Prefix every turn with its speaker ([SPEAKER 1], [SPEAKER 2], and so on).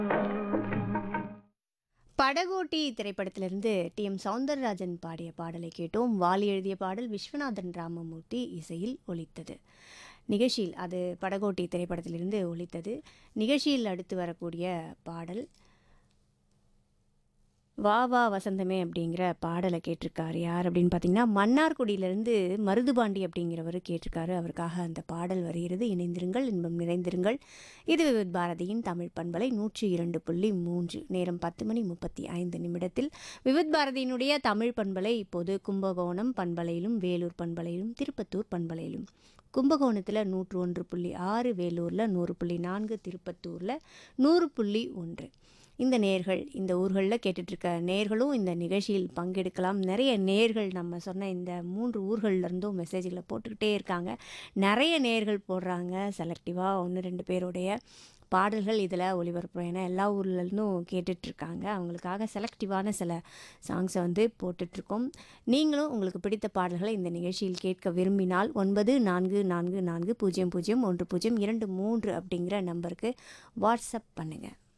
[SPEAKER 1] படகோட்டி திரைப்படத்திலிருந்து டி.எம். சௌந்தரராஜன் பாடிய பாடலை கேட்டோம். வாலி எழுதிய பாடல் விஸ்வநாதன் ராமமூர்த்தி இசையில் ஒலித்தது. நிகழ்ச்சியில் அது படகோட்டி திரைப்படத்திலிருந்து ஒலித்தது. நிகழ்ச்சியில் அடுத்து வரக்கூடிய பாடல் வா வா வசந்தமே அப்படிங்கிற பாடலை கேட்டிருக்காரு. யார் அப்படின்னு பார்த்தீங்கன்னா, மன்னார்குடியிலேருந்து மருதுபாண்டி அப்படிங்கிறவர் கேட்டிருக்காரு. அவருக்காக அந்த பாடல் வருகிறது. இணைந்திருங்கள், இன்பம் நிறைந்திருங்கள். இது விவித் பாரதியின் தமிழ் பண்பலை 102.3. நேரம் 10:35 விவித் பாரதியினுடைய தமிழ் பண்பலை இப்போது கும்பகோணம் பண்பலையிலும், வேலூர் பண்பலையிலும், திருப்பத்தூர் பண்பலையிலும். கும்பகோணத்தில் 101.6, வேலூரில் 100.4, திருப்பத்தூரில் 100.1. இந்த நேர்கள் இந்த ஊர்களில் கேட்டுட்ருக்க நேர்களும் இந்த நிகழ்ச்சியில் பங்கெடுக்கலாம். நிறைய நேர்கள் நம்ம சொன்ன இந்த 3 ஊர்கள்லேருந்தும் மெசேஜ்களை போட்டுக்கிட்டே இருக்காங்க. நிறைய நேர்கள் போடுறாங்க. செலக்டிவாக 1-2 பேருடைய பாடல்கள் இதில் ஒளிபரப்புறோம். ஏன்னா எல்லா ஊர்லேருந்தும் கேட்டுட்ருக்காங்க. அவங்களுக்காக செலக்டிவான சில சாங்ஸை போட்டுட்ருக்கோம். நீங்களும் உங்களுக்கு பிடித்த பாடல்களை இந்த நிகழ்ச்சியில் கேட்க விரும்பினால் 944400100123 அப்படிங்கிற நம்பருக்கு வாட்ஸ்அப் பண்ணுங்கள்.